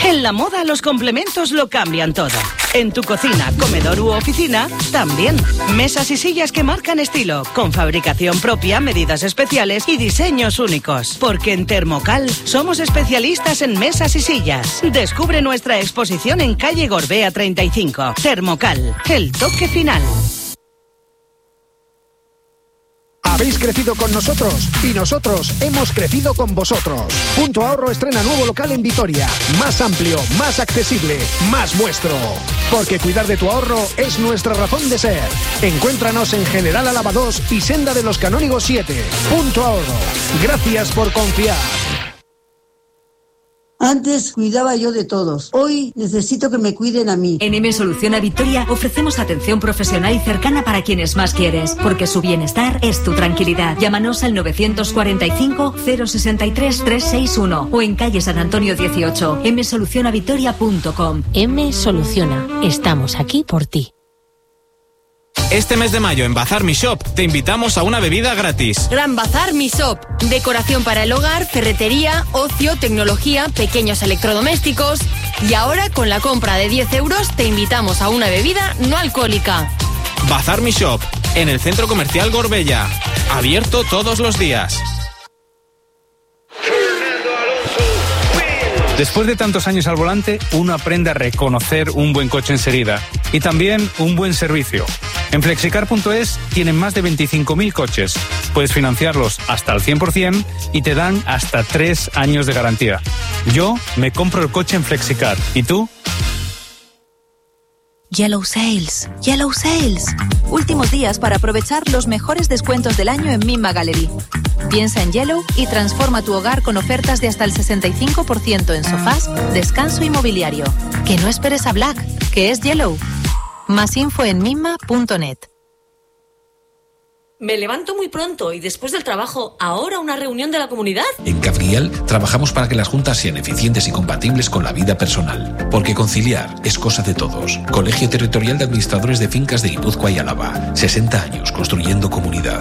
En la moda los complementos lo cambian todo. En tu cocina, comedor u oficina, también. Mesas y sillas que marcan estilo, con fabricación propia, medidas especiales y diseños únicos. Porque en Termocal somos especialistas en mesas y sillas. Descubre nuestra exposición en calle Gorbea 35. Termocal, el toque final. Habéis crecido con nosotros y nosotros hemos crecido con vosotros. Punto Ahorro estrena nuevo local en Vitoria. Más amplio, más accesible, más vuestro. Porque cuidar de tu ahorro es nuestra razón de ser. Encuéntranos en General Álava 2 y Senda de los Canónigos 7. Punto Ahorro. Gracias por confiar. Antes cuidaba yo de todos. Hoy necesito que me cuiden a mí. En M Soluciona Vitoria ofrecemos atención profesional y cercana para quienes más quieres, porque su bienestar es tu tranquilidad. Llámanos al 945 063 361 o en calle San Antonio 18, msolucionavitoria.com. M Soluciona. Estamos aquí por ti. Este mes de mayo en Bazar Mi Shop te invitamos a una bebida gratis. Gran Bazar Mi Shop. Decoración para el hogar, ferretería, ocio, tecnología, pequeños electrodomésticos. Y ahora con la compra de 10 euros te invitamos a una bebida no alcohólica. Bazar Mi Shop, en el Centro Comercial Gorbella. Abierto todos los días. Después de tantos años al volante, uno aprende a reconocer un buen coche enseguida y también un buen servicio. En Flexicar.es tienen más de 25.000 coches. Puedes financiarlos hasta el 100% y te dan hasta 3 años de garantía. Yo me compro el coche en Flexicar. ¿Y tú? Yellow Sales. Yellow Sales. Últimos días para aprovechar los mejores descuentos del año en Mimma Gallery. Piensa en Yellow y transforma tu hogar con ofertas de hasta el 65% en sofás, descanso y mobiliario. Que no esperes a Black, que es Yellow. Más info en mimma.net. Me levanto muy pronto y después del trabajo, ahora una reunión de la comunidad. En Cabriel trabajamos para que las juntas sean eficientes y compatibles con la vida personal. Porque conciliar es cosa de todos. Colegio Territorial de Administradores de Fincas de Guipúzcoa y Álava. 60 años construyendo comunidad.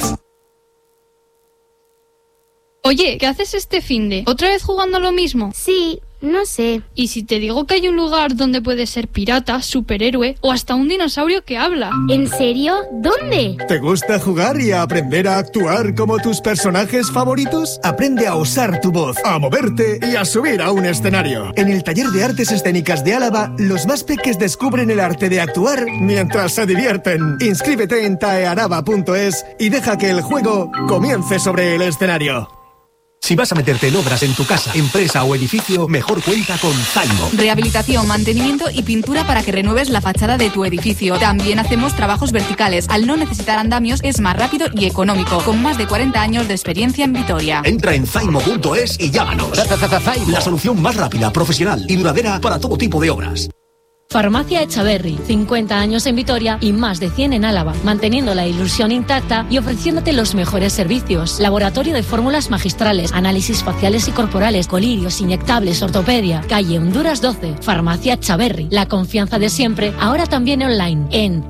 Oye, ¿qué haces este finde? ¿Otra vez jugando a lo mismo? Sí, no sé. ¿Y si te digo que hay un lugar donde puedes ser pirata, superhéroe o hasta un dinosaurio que habla? ¿En serio? ¿Dónde? ¿Te gusta jugar y aprender a actuar como tus personajes favoritos? Aprende a usar tu voz, a moverte y a subir a un escenario. En el Taller de Artes Escénicas de Álava, los más peques descubren el arte de actuar mientras se divierten. Inscríbete en taearava.es y deja que el juego comience sobre el escenario. Si vas a meterte en obras en tu casa, empresa o edificio, mejor cuenta con Zaimo. Rehabilitación, mantenimiento y pintura para que renueves la fachada de tu edificio. También hacemos trabajos verticales. Al no necesitar andamios es más rápido y económico, con más de 40 años de experiencia en Vitoria. Entra en zaimo.es y llámanos. La solución más rápida, profesional y duradera para todo tipo de obras. Farmacia Echaverri, 50 años en Vitoria y más de 100 en Álava, manteniendo la ilusión intacta y ofreciéndote los mejores servicios. Laboratorio de fórmulas magistrales, análisis faciales y corporales, colirios, inyectables, ortopedia. Calle Honduras 12, Farmacia Echaverri. La confianza de siempre, ahora también online, en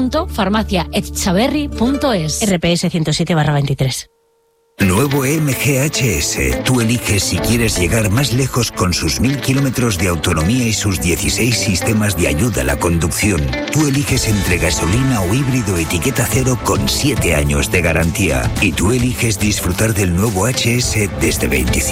tienda.farmaciaechaverri.es. RPS 107/23. Nuevo MGHS. Tú eliges si quieres llegar más lejos con sus 1000 kilómetros de autonomía y sus 16 sistemas de ayuda a la conducción. Tú eliges entre gasolina o híbrido etiqueta cero con 7 años de garantía. Y tú eliges disfrutar del nuevo HS desde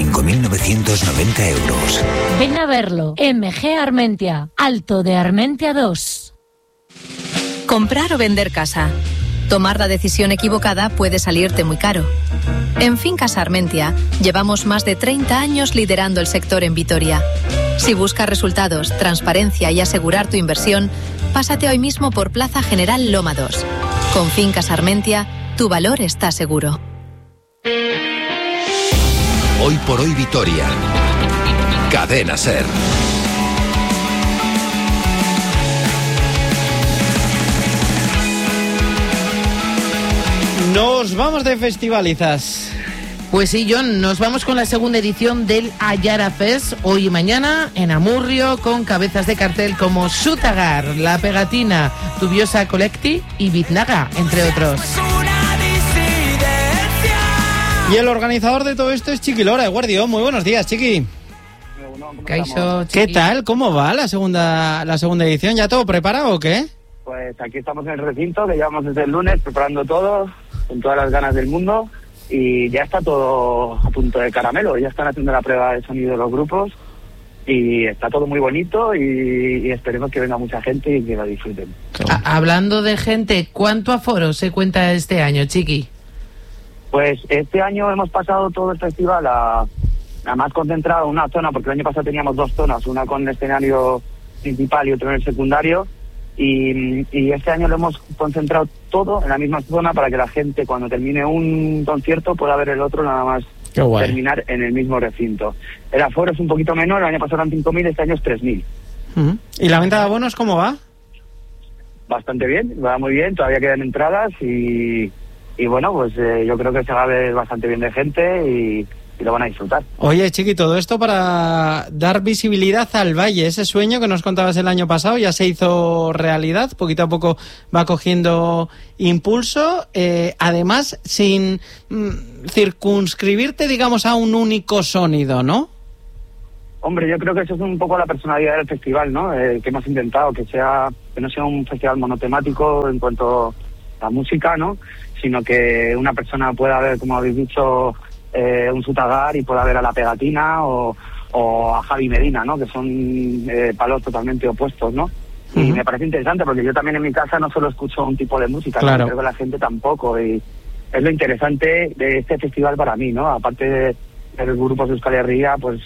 25.990 euros. Ven a verlo. MG Armentia. Alto de Armentia 2. Comprar o vender casa. Tomar la decisión equivocada puede salirte muy caro. En Fincas Armentia llevamos más de 30 años liderando el sector en Vitoria. Si buscas resultados, transparencia y asegurar tu inversión, pásate hoy mismo por Plaza General Loma 2. Con Fincas Armentia, tu valor está seguro. Hoy por hoy Vitoria. Cadena SER. Nos vamos de festivalizas. Pues sí, John, nos vamos con la segunda edición del Ayara Fest, hoy y mañana en Amurrio, con cabezas de cartel como Sutagar, La Pegatina, Tubiosa Collecti y Biznaga, entre otros. Y el organizador de todo esto es Chiqui Lora, de Guardión. Muy buenos días, Chiqui. Kaixo, ¿Qué tal? ¿Cómo va la segunda edición? ¿Ya todo preparado o qué? Pues aquí estamos en el recinto, que llevamos desde el lunes preparando todo, con todas las ganas del mundo, y ya está todo a punto de caramelo. Ya están haciendo la prueba de sonido de los grupos y está todo muy bonito y esperemos que venga mucha gente y que lo disfruten. Hablando de gente, ¿cuánto aforo se cuenta este año, Chiqui? Pues este año hemos pasado todo el festival a más concentrado en una zona, porque el año pasado teníamos 2 zonas, una con el escenario principal y otra en el secundario, y este año lo hemos concentrado todo en la misma zona para que la gente, cuando termine un concierto, pueda ver el otro nada más terminar en el mismo recinto. El aforo es un poquito menor, el año pasado eran 5.000, este año es 3.000. ¿Y la venta de abonos cómo va? Bastante bien, va muy bien, todavía quedan entradas y bueno, pues yo creo que se va a ver bastante bien de gente y lo van a disfrutar. Oye, Chiqui, todo esto para dar visibilidad al Valle, ese sueño que nos contabas el año pasado ya se hizo realidad, poquito a poco va cogiendo impulso, además sin circunscribirte, digamos, a un único sonido, ¿no? Hombre, yo creo que eso es un poco la personalidad del festival, ¿no? Que hemos intentado que no sea un festival monotemático en cuanto a música, ¿no? Sino que una persona pueda ver, como habéis dicho, un Sutagar y pueda ver a La Pegatina o a Javi Medina, ¿no? Que son palos totalmente opuestos, ¿no? Y me parece interesante porque yo también en mi casa no solo escucho un tipo de música, claro. Creo que la gente tampoco, y es lo interesante de este festival para mí, ¿no? Aparte de los grupos de Euskal Herria, pues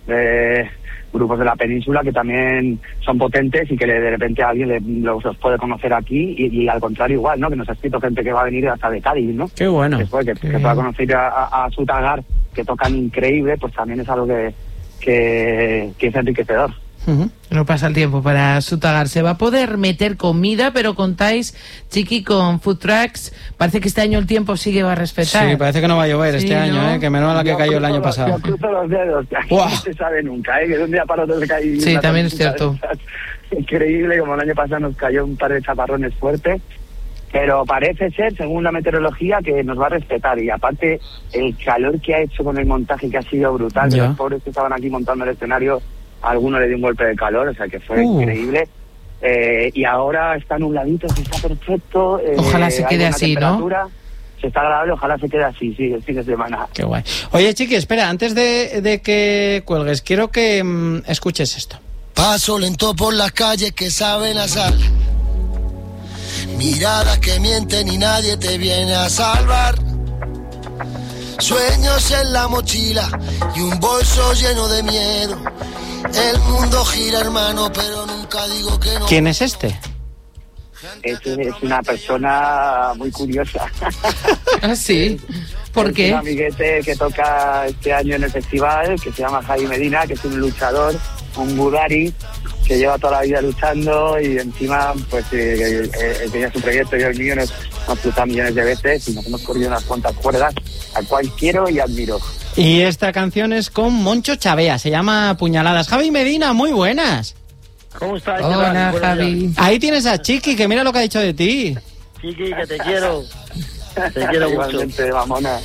grupos de la península que también son potentes y que de repente alguien los puede conocer aquí y al contrario igual, ¿no? Que nos ha escrito gente que va a venir hasta de Cádiz, ¿no? Qué bueno. Después que pueda conocer a Sutagar, que tocan increíble, pues también es algo que es enriquecedor. No pasa el tiempo para Sutagar. Se va a poder meter comida, pero contáis, Chiqui, con food trucks. Parece que este año el tiempo sí que va a respetar. Sí, parece que no va a llover este año, ¿no? Que menos la que cayó el año pasado. Yo cruzo los dedos, que aquí no se sabe nunca, que de un día para otro se cae. Sí, también es cierto. Increíble, como el año pasado nos cayó un par de chaparrones fuertes, pero parece ser, según la meteorología, que nos va a respetar. Y aparte, el calor que ha hecho con el montaje, que ha sido brutal, de los pobres que estaban aquí montando el escenario, a alguno le dio un golpe de calor, o sea que fue increíble. Y ahora está nubladito, está perfecto. Ojalá se quede así, ¿no? Se está agradable, ojalá se quede así, sí, el fin de semana. Qué guay. Oye, Chiqui, espera, antes de que cuelgues, quiero que escuches esto. Paso lento por las calles que saben a sal. Miradas que mienten y nadie te viene a salvar. Sueños en la mochila y un bolso lleno de miedo. El mundo gira, hermano, pero nunca digo que no. ¿Quién es este? Es una persona muy curiosa. ¿Ah, sí? ¿Por qué? Es un amiguete que toca este año en el festival, que se llama Javi Medina, que es un luchador, un budari, que lleva toda la vida luchando y encima, pues, él tenía su proyecto y el mío, nos cruzamos millones de veces y nos hemos corrido unas cuantas cuerdas, al cual quiero y admiro. Y esta canción es con Moncho Chavea, se llama Puñaladas. Javi Medina, muy buenas. ¿Cómo estás? Hola, Javi. Ahí tienes a Chiqui, que mira lo que ha dicho de ti. Chiqui, que te quiero. Te quiero mucho. Mamona.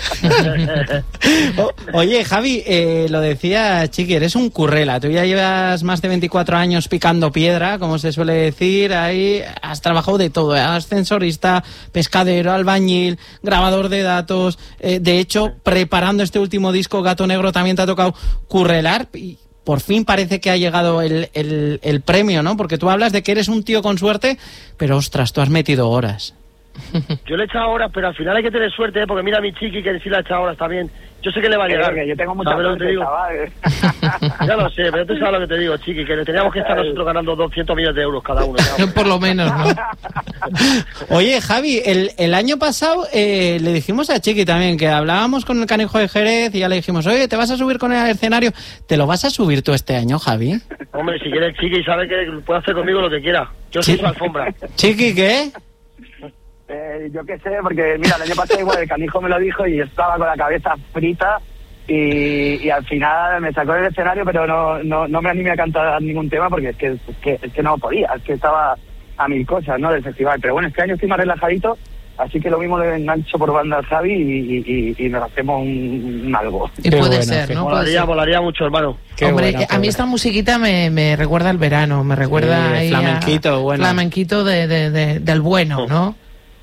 Oye, Javi, lo decía Chiqui, eres un currela. Tú ya llevas más de 24 años picando piedra, como se suele decir. Ahí has trabajado de todo, ascensorista, pescadero, albañil, grabador de datos. De hecho, preparando este último disco, Gato Negro, también te ha tocado currelar. Y por fin parece que ha llegado el premio, ¿no? Porque tú hablas de que eres un tío con suerte, pero ostras, tú has metido horas. Yo le he echado horas, pero al final hay que tener suerte, porque mira a mi Chiqui, que sí le ha echado horas también. Yo sé que le va a llegar. Yo tengo mucha suerte, chaval. Ya lo sé, pero tú sabes lo que te digo, Chiqui, que teníamos que estar nosotros ganando 200 millones de euros cada uno. Por lo menos, ¿no? Oye, Javi, el año pasado le dijimos a Chiqui también que hablábamos con el Canijo de Jerez y ya le dijimos, oye, ¿te vas a subir con el escenario? ¿Te lo vas a subir tú este año, Javi? Hombre, si quieres, Chiqui, sabe que puede hacer conmigo lo que quiera. Yo soy su alfombra. ¿Chiqui qué? Yo qué sé, porque mira, el año pasado igual el Canijo me lo dijo y yo estaba con la cabeza frita y al final me sacó del escenario, pero no me animé a cantar ningún tema porque es que no podía, es que estaba a mil cosas, ¿no?, del festival. Pero bueno, este año estoy más relajadito, Así que lo mismo le engancho por banda al Javi y nos hacemos un algo. Y puede ser, ¿no? Volaría mucho, hermano. Hombre, a mí esta musiquita me recuerda al verano, me recuerda ahí flamenquito, bueno. Flamenquito del bueno, ¿no?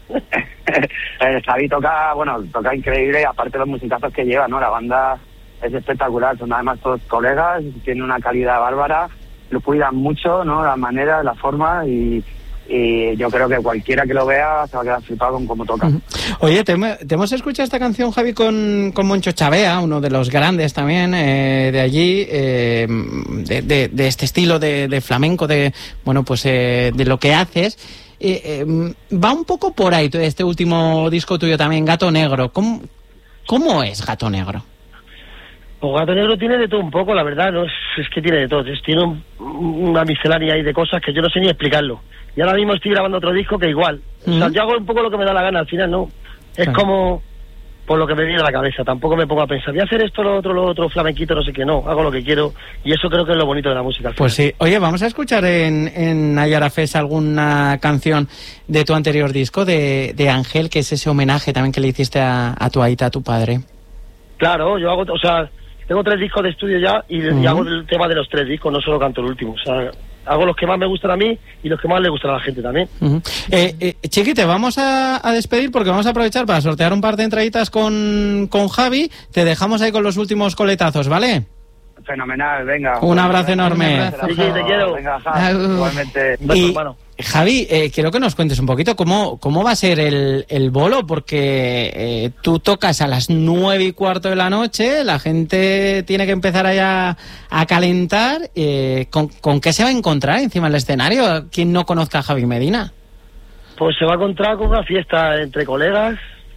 El Javi toca increíble, aparte de los musicazos que lleva, ¿no? La banda es espectacular, son además todos colegas, tienen una calidad bárbara, lo cuidan mucho, ¿no? La manera, la forma y yo creo que cualquiera que lo vea se va a quedar flipado con cómo toca. Oye, te hemos escuchado esta canción, Javi, con Moncho Chavea, uno de los grandes también de allí, de este estilo de flamenco, de lo que haces. Va un poco por ahí este último disco tuyo también, Gato Negro. ¿Cómo es Gato Negro? Pues Gato Negro tiene de todo un poco, la verdad, no es que tiene de todo, tiene una miscelánea ahí de cosas que yo no sé ni explicarlo. Y ahora mismo estoy grabando otro disco que igual. O sea, yo hago un poco lo que me da la gana, al final no. Es como por lo que me viene a la cabeza, tampoco me pongo a pensar, voy a hacer esto, lo otro, flamenquito, no sé qué, no, hago lo que quiero y eso creo que es lo bonito de la música. Pues sí, oye, vamos a escuchar en Ayara Fest alguna canción de tu anterior disco, de Ángel, que es ese homenaje también que le hiciste a tu aita, a tu padre. Claro, yo hago, tengo 3 discos de estudio ya y hago el tema de los 3 discos, no solo canto el último, o sea, hago los que más me gustan a mí y los que más le gustan a la gente también. Chiqui, te vamos a despedir porque vamos a aprovechar para sortear un par de entraditas con Javi. Te dejamos ahí con los últimos coletazos, ¿vale? Fenomenal, venga. Un abrazo enorme. Sí, te quiero. Venga, Javi, igualmente. Y, Javi, quiero que nos cuentes un poquito cómo va a ser el bolo, porque tú tocas a las 9:15 de la noche, la gente tiene que empezar allá a calentar. ¿Con qué se va a encontrar encima del escenario? ¿Quién no conozca a Javi Medina? Pues se va a encontrar con una fiesta entre colegas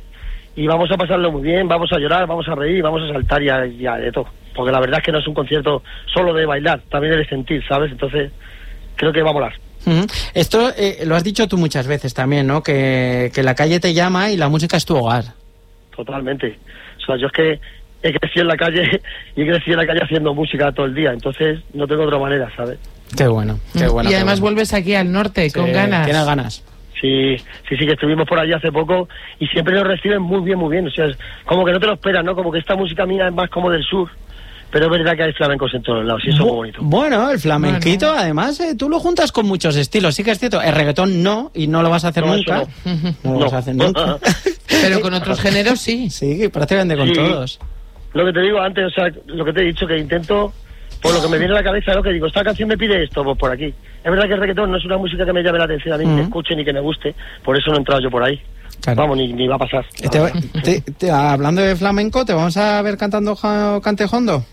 y vamos a pasarlo muy bien, vamos a llorar, vamos a reír, vamos a saltar ya de todo. Porque la verdad es que no es un concierto solo de bailar, también de sentir, ¿sabes? Entonces creo que va a molar. Esto lo has dicho tú muchas veces también, ¿no? Que la calle te llama y la música es tu hogar. Totalmente. O sea, yo es que he crecido en la calle y he crecido en la calle haciendo música todo el día, entonces no tengo otra manera, ¿sabes? Qué bueno, qué bueno. Y además vuelves aquí al norte con ganas. Tienes ganas. Sí, que estuvimos por allí hace poco y siempre nos reciben muy bien. O sea, es como que no te lo esperas, ¿no? Como que esta música mía es más como del sur. Pero es verdad que hay flamencos en todos lados y eso es muy bonito. Bueno, el flamenquito, además, tú lo juntas con muchos estilos. Sí que es cierto, el reggaetón no, y no lo vas a hacer nunca. No lo vas a hacer nunca. Pero con otros géneros sí. Sí, prácticamente con todos. Lo que te digo antes, o sea, lo que te he dicho, que intento, por lo que me viene a la cabeza, lo que digo, esta canción me pide esto, pues por aquí. Es verdad que el reggaetón no es una música que me llame la atención a mí, que escuche ni que me guste, por eso no he entrado yo por ahí. Claro. Vamos, ni va a pasar. Hablando de flamenco, ¿te vamos a ver cantando Cantejondo?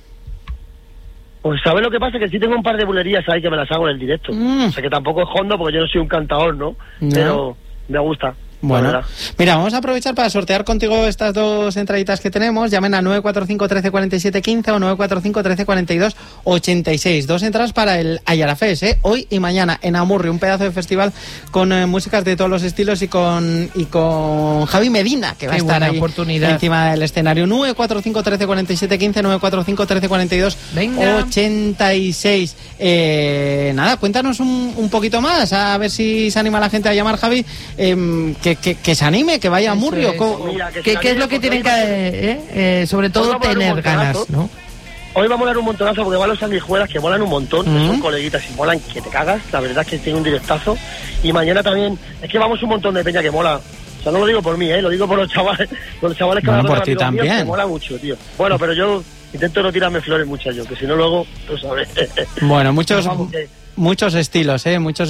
Pues ¿sabes lo que pasa? Que sí tengo un par de bulerías ahí que me las hago en el directo. O sea que tampoco es hondo porque yo no soy un cantador, ¿no? Pero me gusta. Bueno, mira, vamos a aprovechar para sortear contigo estas 2 entraditas que tenemos. Llamen a 945 13 47 15 o 945 13 42 86. 2 entradas para el Ayara Fest, hoy y mañana en Amurrio, un pedazo de festival con músicas de todos los estilos y con Javi Medina, que va a estar ahí encima del escenario. 945 13 47 15, 945 13 42 86. Nada, cuéntanos un poquito más, a ver si se anima la gente a llamar, Javi. Que se anime, que vaya a Amurrio. ¿Qué es lo que tienen que, sobre todo, tener ganas, ¿no? Hoy va a molar un montonazo porque van los sanguijuelas que molan un montón, que son coleguitas y molan que te cagas. La verdad es que tiene un directazo. Y mañana también, es que vamos un montón de peña que mola. O sea, no lo digo por mí, lo digo por los chavales que van por ti también. Que mola mucho, tío. Bueno, pero yo intento no tirarme flores muchas yo, que si no luego, tú sabes. Bueno, muchos estilos,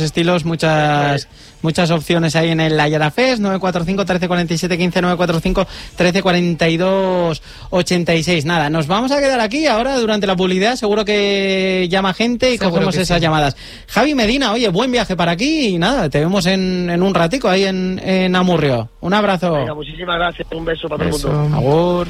muchas opciones ahí en el Ayara Fest. 945 13 47 15, 945 13 42 86. Nada, nos vamos a quedar aquí ahora durante la publicidad. Seguro que llama gente y cogemos esas llamadas. Javi Medina, oye, buen viaje para aquí y nada, te vemos en un ratico ahí en Amurrio. Un abrazo. Venga, muchísimas gracias, un beso para todo el mundo. Agur.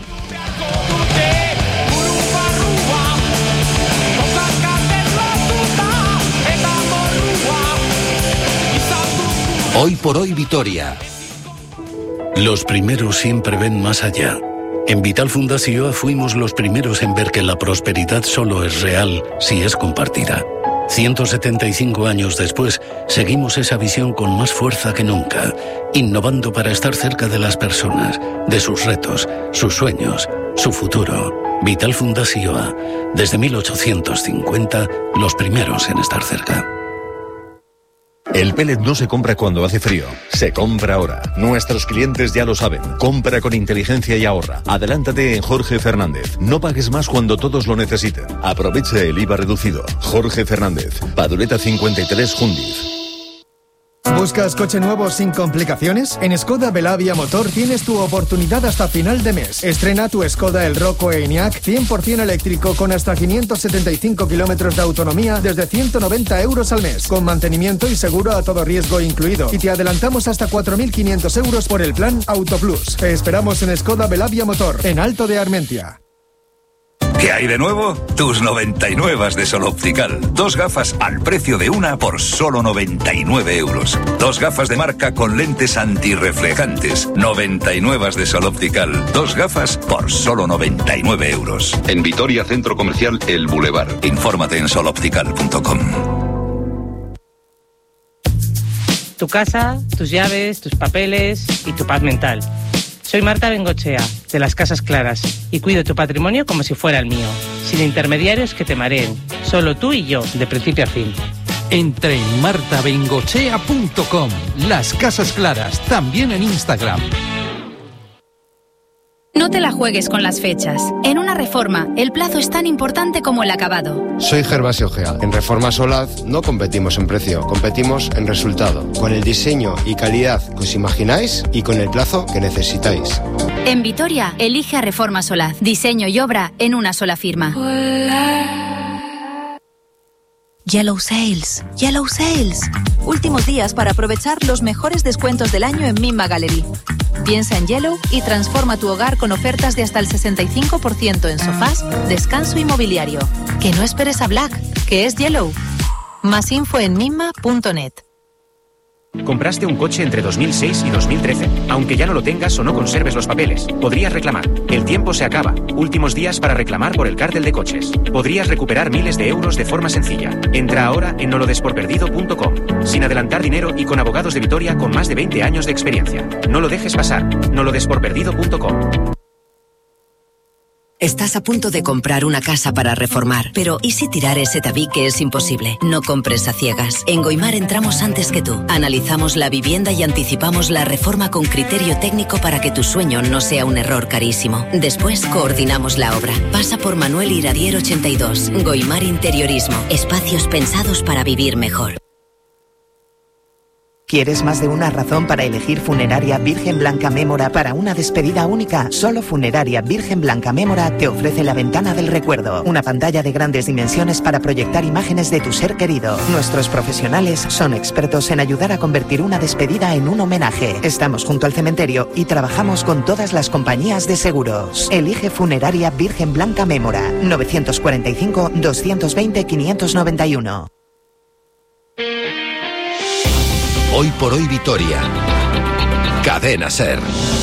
Hoy por hoy Vitoria. Los primeros siempre ven más allá. En Vital Fundació fuimos los primeros en ver que la prosperidad solo es real si es compartida. 175 años después, seguimos esa visión con más fuerza que nunca, innovando para estar cerca de las personas, de sus retos, sus sueños, su futuro. Vital Fundació, desde 1850, los primeros en estar cerca. El pellet no se compra cuando hace frío, se compra ahora. Nuestros clientes ya lo saben. Compra con inteligencia y ahorra. Adelántate en Jorge Fernández. No pagues más cuando todos lo necesiten. Aprovecha el IVA reducido. Jorge Fernández. Paduleta 53 Jundiz. ¿Buscas coche nuevo sin complicaciones? En Skoda Belavia Motor tienes tu oportunidad hasta final de mes. Estrena tu Skoda El Rocco Enyaq 100% eléctrico con hasta 575 kilómetros de autonomía desde 190 euros al mes, con mantenimiento y seguro a todo riesgo incluido. Y te adelantamos hasta 4.500 euros por el plan Auto Plus. Te esperamos en Skoda Belavia Motor, en Alto de Armentia. ¿Qué hay de nuevo? Tus 99 de Sol Optical. 2 gafas al precio de una por solo 99 euros. 2 gafas de marca con lentes antirreflejantes. 99 de Sol Optical. 2 gafas por solo 99 euros. En Vitoria, Centro Comercial El Boulevard. Infórmate en soloptical.com. Tu casa, tus llaves, tus papeles y tu paz mental. Soy Marta Bengochea, de Las Casas Claras, y cuido tu patrimonio como si fuera el mío, sin intermediarios que te mareen, solo tú y yo, de principio a fin. Entra en martabengochea.com. Las Casas Claras, también en Instagram. No te la juegues con las fechas. En una reforma, el plazo es tan importante como el acabado. Soy Gervasio Ojea. En Reforma Solaz no competimos en precio, competimos en resultado. Con el diseño y calidad que os imagináis y con el plazo que necesitáis. En Vitoria, elige a Reforma Solaz. Diseño y obra en una sola firma. Yellow Sales. Yellow Sales. Últimos días para aprovechar los mejores descuentos del año en Mimma Gallery. Piensa en Yellow y transforma tu hogar con ofertas de hasta el 65% en sofás, descanso y mobiliario. Que no esperes a Black, que es Yellow. Más info en mimma.net. Compraste un coche entre 2006 y 2013. Aunque ya no lo tengas o no conserves los papeles, podrías reclamar. El tiempo se acaba. Últimos días para reclamar por el cártel de coches. Podrías recuperar miles de euros de forma sencilla. Entra ahora en nolodesporperdido.com. Sin adelantar dinero y con abogados de Vitoria con más de 20 años de experiencia. No lo dejes pasar. nolodesporperdido.com. Estás a punto de comprar una casa para reformar, pero ¿y si tirar ese tabique es imposible? No compres a ciegas. En Goimar entramos antes que tú. Analizamos la vivienda y anticipamos la reforma con criterio técnico para que tu sueño no sea un error carísimo. Después coordinamos la obra. Pasa por Manuel Iradier 82. Goimar Interiorismo. Espacios pensados para vivir mejor. ¿Quieres más de una razón para elegir Funeraria Virgen Blanca Mémora para una despedida única? Solo Funeraria Virgen Blanca Mémora te ofrece la ventana del recuerdo, una pantalla de grandes dimensiones para proyectar imágenes de tu ser querido. Nuestros profesionales son expertos en ayudar a convertir una despedida en un homenaje. Estamos junto al cementerio y trabajamos con todas las compañías de seguros. Elige Funeraria Virgen Blanca Mémora, 945 220 591. Hoy por hoy Vitoria. Cadena Ser.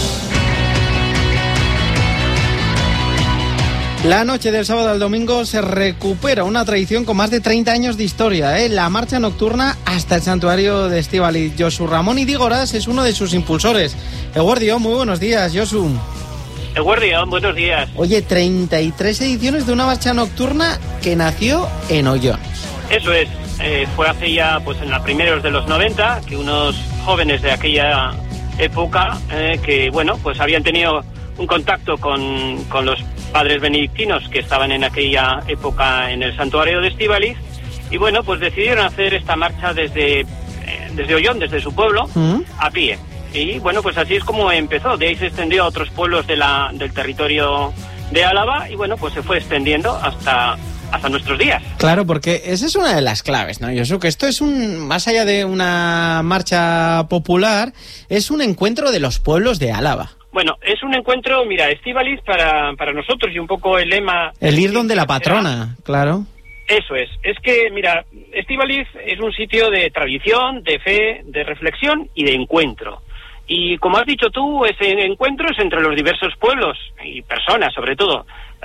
La noche del sábado al domingo se recupera una tradición con más de 30 años de historia, la marcha nocturna hasta el santuario de Estíbaliz. Josu Ramón Idígoras es uno de sus impulsores. Eguardio, muy buenos días, Josu. Eguardio, buenos días. Oye, 33 ediciones de una marcha nocturna que nació en Ollón. Eso es. Fue hace ya, pues en los primeros de los 90, que unos jóvenes de aquella época, que bueno, pues habían tenido un contacto con los padres benedictinos que estaban en aquella época en el santuario de Estíbaliz, y bueno, pues decidieron hacer esta marcha desde Ollón, desde su pueblo, a pie. Y bueno, pues así es como empezó. De ahí se extendió a otros pueblos del territorio de Álava, y bueno, pues se fue extendiendo hasta nuestros días. Claro, porque esa es una de las claves, ¿no, Josu? Que esto es más allá de una marcha popular, es un encuentro de los pueblos de Álava. Bueno, es un encuentro, mira, Estíbaliz para nosotros, y un poco el lema... El ir donde la patrona, claro. Eso es que, mira, Estíbaliz es un sitio de tradición, de fe, de reflexión y de encuentro. Y como has dicho tú, ese encuentro es entre los diversos pueblos y personas, sobre todo.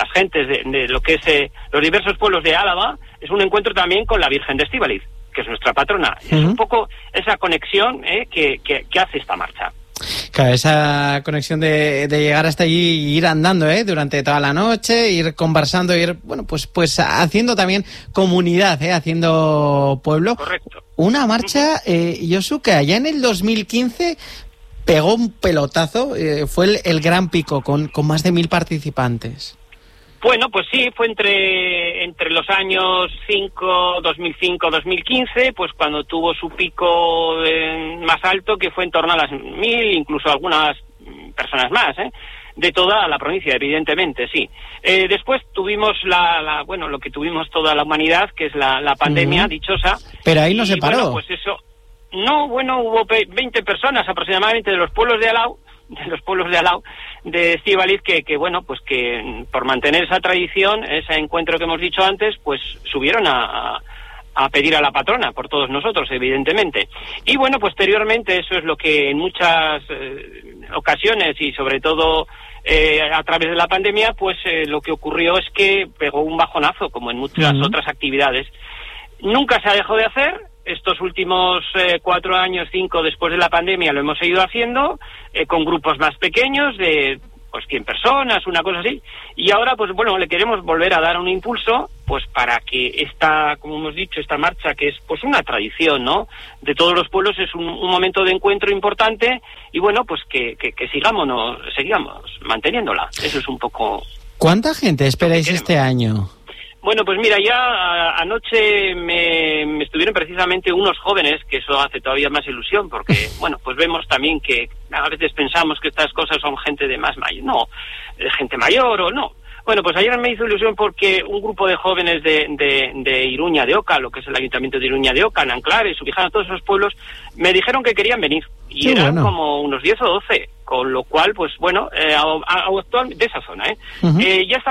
las gentes de lo que es los diversos pueblos de Álava, es un encuentro también con la Virgen de Estíbaliz, que es nuestra patrona. Es un poco esa conexión que hace esta marcha. Claro, esa conexión de llegar hasta allí y ir andando durante toda la noche, ir conversando, ir pues haciendo también comunidad, haciendo pueblo. Correcto. Una marcha, Josu, que allá en el 2015 pegó un pelotazo, fue el Gran Pico con más de 1.000 participantes. Bueno, pues sí, fue entre los años 2005, 2015, pues cuando tuvo su pico más alto, que fue en torno a las 1.000, incluso algunas personas más, de toda la provincia, evidentemente, sí. Después tuvimos lo que tuvimos toda la humanidad, que es la pandemia dichosa. Pero ahí no se paró. Bueno, pues eso, no, bueno, hubo 20 personas aproximadamente de los pueblos de Alao, de Estíbaliz, que bueno, pues que por mantener esa tradición, ese encuentro que hemos dicho antes, pues subieron a pedir a la patrona por todos nosotros, evidentemente. Y bueno, posteriormente, eso es lo que en muchas ocasiones y sobre todo a través de la pandemia, pues lo que ocurrió es que pegó un bajonazo, como en muchas otras actividades. Nunca se ha dejado de hacer. Estos últimos 4 años, 5 después de la pandemia, lo hemos seguido haciendo con grupos más pequeños de 100 personas, una cosa así. Y ahora, pues bueno, le queremos volver a dar un impulso, pues para que como hemos dicho, esta marcha, que es pues una tradición, ¿no?, de todos los pueblos, es un momento de encuentro importante, y bueno, pues que sigamos manteniéndola. Eso es un poco... ¿Cuánta gente esperáis este año? Bueno, pues mira, ya anoche me estuvieron precisamente unos jóvenes, que eso hace todavía más ilusión, porque, bueno, pues vemos también que a veces pensamos que estas cosas son gente de más mayor, no, gente mayor o no. Bueno, pues ayer me hizo ilusión porque un grupo de jóvenes de Iruña de Oca, lo que es el ayuntamiento de Iruña de Oca, Nanclares, Subijana, todos esos pueblos, me dijeron que querían venir. Y Qué eran bueno. como unos 10 o 12, con lo cual, pues bueno, actualmente de esa zona, ya está.